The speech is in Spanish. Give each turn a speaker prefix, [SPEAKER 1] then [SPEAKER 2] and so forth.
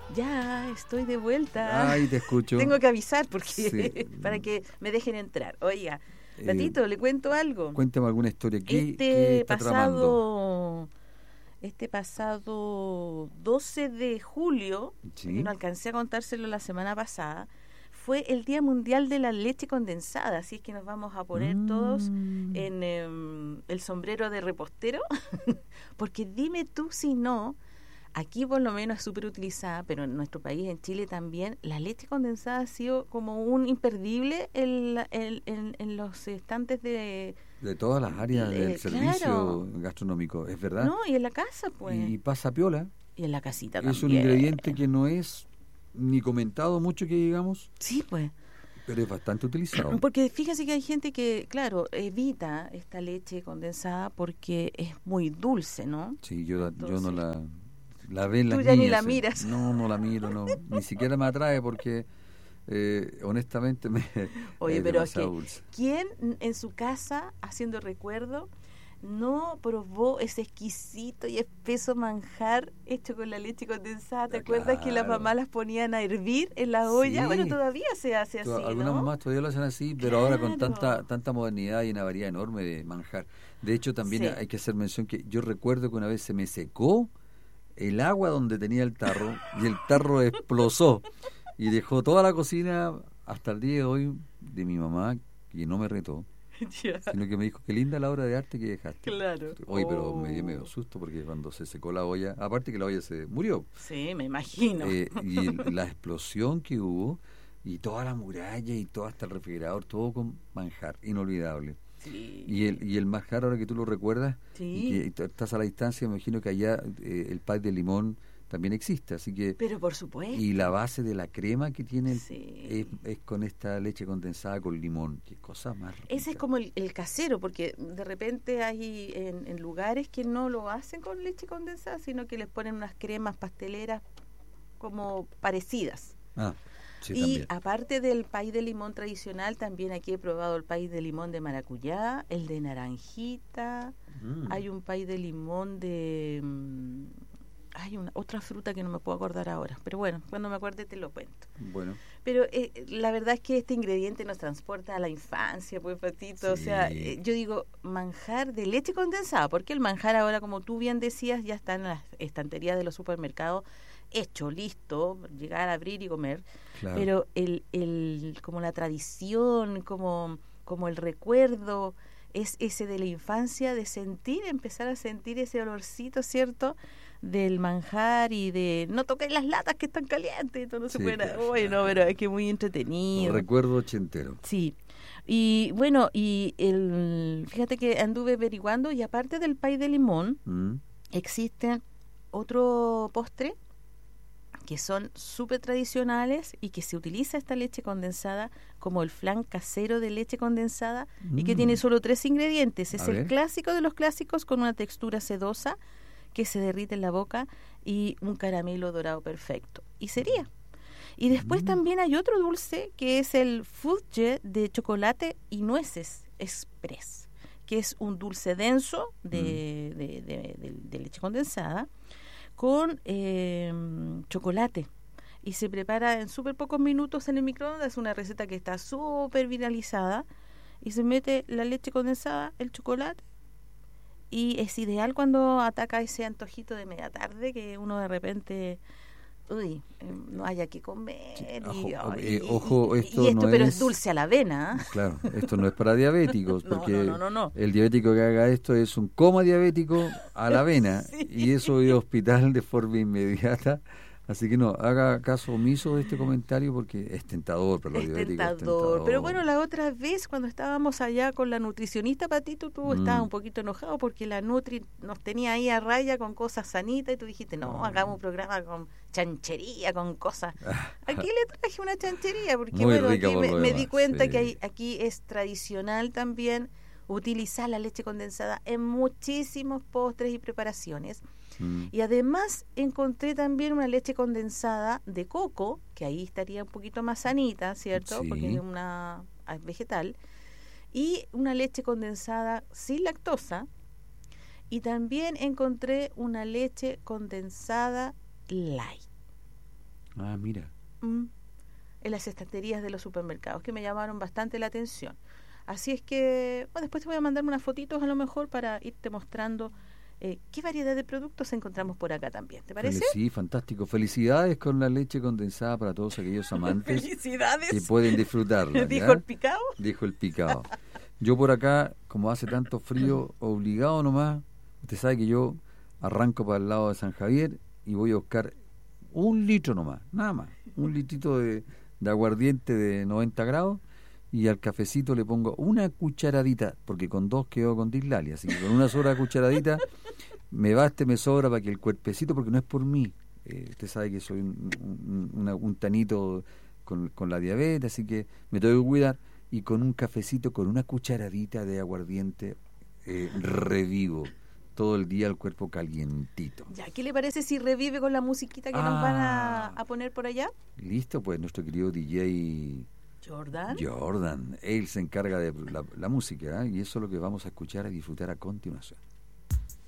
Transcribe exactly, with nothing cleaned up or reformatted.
[SPEAKER 1] Ya, estoy de vuelta.
[SPEAKER 2] Ay, te escucho.
[SPEAKER 1] Tengo que avisar porque
[SPEAKER 2] Sí.
[SPEAKER 1] para que me dejen entrar. Oiga,
[SPEAKER 2] Eh,
[SPEAKER 1] Patito, le cuento algo.
[SPEAKER 2] Cuéntame alguna historia. ¿Qué,
[SPEAKER 1] Este
[SPEAKER 2] qué está tramando?
[SPEAKER 1] pasado, este pasado doce de julio,
[SPEAKER 2] Sí.
[SPEAKER 1] que no alcancé a contárselo la semana pasada, fue el Día Mundial de la Leche Condensada, así es que nos vamos a poner
[SPEAKER 2] Mm.
[SPEAKER 1] todos en eh, el sombrero de repostero, porque dime tú si no, aquí por lo menos es súper utilizada, pero en nuestro país, en Chile también, la leche condensada ha sido como un imperdible en, la- en- en- en los estantes de...
[SPEAKER 2] De todas las áreas
[SPEAKER 1] Eh,
[SPEAKER 2] del servicio
[SPEAKER 1] claro.
[SPEAKER 2] gastronómico, es verdad.
[SPEAKER 1] No, y en la casa, pues.
[SPEAKER 2] Y
[SPEAKER 1] Y,
[SPEAKER 2] pasa piola.
[SPEAKER 1] en la casita
[SPEAKER 2] Es un
[SPEAKER 1] también.
[SPEAKER 2] ingrediente que no es ni comentado mucho que digamos,
[SPEAKER 1] Sí, pues.
[SPEAKER 2] pero es bastante utilizado.
[SPEAKER 1] Porque fíjese que hay gente que, claro, evita esta leche condensada porque es muy dulce, ¿no?
[SPEAKER 2] Sí, yo, yo no
[SPEAKER 1] Entonces,
[SPEAKER 2] la, la ve en las
[SPEAKER 1] tú ya ni
[SPEAKER 2] niñas,
[SPEAKER 1] la
[SPEAKER 2] eh.
[SPEAKER 1] miras.
[SPEAKER 2] No, no la miro, no, ni siquiera me atrae porque eh, honestamente me
[SPEAKER 1] Oye,
[SPEAKER 2] es
[SPEAKER 1] pero es
[SPEAKER 2] demasiado
[SPEAKER 1] que,
[SPEAKER 2] dulce.
[SPEAKER 1] ¿quién en su casa, haciendo recuerdo, no probó ese exquisito y espeso manjar hecho con la leche condensada? ¿Te
[SPEAKER 2] Ah,
[SPEAKER 1] acuerdas que las
[SPEAKER 2] claro.
[SPEAKER 1] mamás las ponían a hervir en la olla?
[SPEAKER 2] Sí.
[SPEAKER 1] Bueno, todavía se hace
[SPEAKER 2] To-
[SPEAKER 1] así,
[SPEAKER 2] Algunas
[SPEAKER 1] ¿no?
[SPEAKER 2] mamás todavía lo hacen así, pero ahora con
[SPEAKER 1] Claro.
[SPEAKER 2] tanta tanta modernidad y una variedad enorme de manjar. De hecho, también
[SPEAKER 1] Sí.
[SPEAKER 2] hay que hacer mención que yo recuerdo que una vez se me secó el agua donde tenía el tarro y el tarro explosó y dejó toda la cocina hasta el día de hoy de mi mamá, que no me retó,
[SPEAKER 1] Ya,
[SPEAKER 2] sino que me dijo, qué linda la obra de arte que dejaste.
[SPEAKER 1] claro.
[SPEAKER 2] Oye, pero me dio
[SPEAKER 1] Oh.
[SPEAKER 2] medio susto porque cuando se secó la olla, aparte que la olla se murió,
[SPEAKER 1] Sí, me imagino.
[SPEAKER 2] eh, y el- la explosión que hubo y toda la muralla y todo hasta el refrigerador, todo con manjar, inolvidable.
[SPEAKER 1] Sí.
[SPEAKER 2] Y el, y el manjar, ahora que tú lo recuerdas,
[SPEAKER 1] Sí.
[SPEAKER 2] y que t- estás a la distancia, me imagino que allá eh, el pie de limón también existe, así que...
[SPEAKER 1] Pero por supuesto.
[SPEAKER 2] Y la base de la crema que tiene el-
[SPEAKER 1] Sí.
[SPEAKER 2] es, es con esta leche condensada con limón, qué cosa más rica.
[SPEAKER 1] Ese es como el, el casero, porque de repente hay en, en lugares que no lo hacen con leche condensada, sino que les ponen unas cremas pasteleras como parecidas.
[SPEAKER 2] Ah, sí,
[SPEAKER 1] y
[SPEAKER 2] también.
[SPEAKER 1] aparte del pay de limón tradicional, también aquí he probado el pay de limón de maracuyá, el de naranjita,
[SPEAKER 2] Mm.
[SPEAKER 1] hay un pay de limón de... mm, hay una otra fruta que no me puedo acordar ahora, pero bueno, cuando me acuerde te lo cuento.
[SPEAKER 2] Bueno,
[SPEAKER 1] Pero eh, la verdad es que este ingrediente nos transporta a la infancia, pues, Patito. O sea,
[SPEAKER 2] Sí.
[SPEAKER 1] eh, yo digo manjar de leche condensada, porque el manjar ahora, como tú bien decías, ya está en las estanterías de los supermercados, hecho, listo, llegar a abrir y comer.
[SPEAKER 2] claro.
[SPEAKER 1] Pero el, el, como la tradición, como, como el recuerdo, es ese de la infancia, de sentir, empezar a sentir ese olorcito, ¿cierto?, del manjar y de no toques las latas que están calientes, esto no se
[SPEAKER 2] Sí,
[SPEAKER 1] puede.
[SPEAKER 2] claro.
[SPEAKER 1] Bueno, pero es que muy entretenido.
[SPEAKER 2] Recuerdo ochentero.
[SPEAKER 1] Sí. Y bueno, y el fíjate que anduve averiguando y aparte del pay de limón,
[SPEAKER 2] Mm.
[SPEAKER 1] existen otro postre que son súper tradicionales y que se utiliza esta leche condensada como el flan casero de leche condensada y que
[SPEAKER 2] Mm.
[SPEAKER 1] tiene solo tres ingredientes. Es
[SPEAKER 2] A
[SPEAKER 1] el
[SPEAKER 2] ver.
[SPEAKER 1] clásico de los clásicos con una textura sedosa que se derrite en la boca y un caramelo dorado perfecto. Y sería. Y después
[SPEAKER 2] Mm.
[SPEAKER 1] también hay otro dulce que es el fudge de chocolate y nueces express, que es un dulce denso de, de, de- de- de leche condensada con eh, chocolate. Y se prepara en súper pocos minutos en el microondas. Es una receta que está súper viralizada. Y se mete la leche condensada, el chocolate. Y es ideal cuando ataca ese antojito de media tarde que uno de repente, uy, eh, no haya que comer.
[SPEAKER 2] Sí,
[SPEAKER 1] y,
[SPEAKER 2] ojo,
[SPEAKER 1] ay,
[SPEAKER 2] eh,
[SPEAKER 1] y-
[SPEAKER 2] ojo,
[SPEAKER 1] y-
[SPEAKER 2] esto
[SPEAKER 1] y esto
[SPEAKER 2] no
[SPEAKER 1] pero
[SPEAKER 2] es-
[SPEAKER 1] es dulce a la avena. ¿ah?
[SPEAKER 2] Claro, esto no es para diabéticos,
[SPEAKER 1] No,
[SPEAKER 2] porque
[SPEAKER 1] no, no, no, no.
[SPEAKER 2] el diabético que haga esto es un coma diabético a la avena
[SPEAKER 1] Sí.
[SPEAKER 2] y eso es hospital de forma inmediata. Así que no, haga caso omiso de este comentario porque es tentador para los
[SPEAKER 1] Es
[SPEAKER 2] diabéticos.
[SPEAKER 1] tentador.
[SPEAKER 2] es tentador.
[SPEAKER 1] Pero bueno, la otra vez cuando estábamos allá con la nutricionista, Patito, tú
[SPEAKER 2] Mm.
[SPEAKER 1] estabas un poquito enojado porque la Nutri nos tenía ahí a raya con cosas sanitas y tú dijiste, no,
[SPEAKER 2] No.
[SPEAKER 1] hagamos un programa con chanchería, con cosas. Aquí le traje una chanchería porque
[SPEAKER 2] Muy
[SPEAKER 1] bueno,
[SPEAKER 2] rica
[SPEAKER 1] aquí
[SPEAKER 2] por
[SPEAKER 1] me,
[SPEAKER 2] lo
[SPEAKER 1] me di
[SPEAKER 2] demás,
[SPEAKER 1] cuenta
[SPEAKER 2] sí.
[SPEAKER 1] que hay- aquí es tradicional también utilizar la leche condensada en muchísimos postres y preparaciones.
[SPEAKER 2] Mm.
[SPEAKER 1] Y además encontré también una leche condensada de coco, que ahí estaría un poquito más sanita, ¿cierto?
[SPEAKER 2] Sí.
[SPEAKER 1] Porque es una es vegetal. Y una leche condensada sin lactosa. Y también encontré una leche condensada light.
[SPEAKER 2] Ah, mira.
[SPEAKER 1] Mm, en las estanterías de los supermercados, que me llamaron bastante la atención. Así es que, bueno, después te voy a mandar unas fotitos a lo mejor para irte mostrando eh, qué variedad de productos encontramos por acá también. ¿Te parece?
[SPEAKER 2] Sí, fantástico. Felicidades con la leche condensada para todos aquellos amantes
[SPEAKER 1] ¡Felicidades!
[SPEAKER 2] que pueden disfrutarla.
[SPEAKER 1] ¿Dijo
[SPEAKER 2] ¿ya?
[SPEAKER 1] el picado?
[SPEAKER 2] Dijo el picado. Yo por acá, como hace tanto frío, obligado nomás, usted sabe que yo arranco para el lado de San Javier y voy a buscar un litro nomás, nada más, un litrito de, de aguardiente de noventa grados, y al cafecito le pongo una cucharadita, porque con dos quedo con dislalia, así que con una sola cucharadita me basta, me sobra para que el cuerpecito, porque no es por mí, eh, usted sabe que soy un, un, una, un tanito con, con la diabetes, así que me tengo que cuidar, y con un cafecito, con una cucharadita de aguardiente, eh, revivo todo el día el cuerpo calientito.
[SPEAKER 1] Ya, ¿qué le parece si revive con la musiquita que ah, nos van a, a poner por allá?
[SPEAKER 2] Listo, pues nuestro querido D J
[SPEAKER 1] Jordan.
[SPEAKER 2] Jordan, él se encarga de la, la música, ¿eh? Y eso es lo que vamos a escuchar y disfrutar a continuación.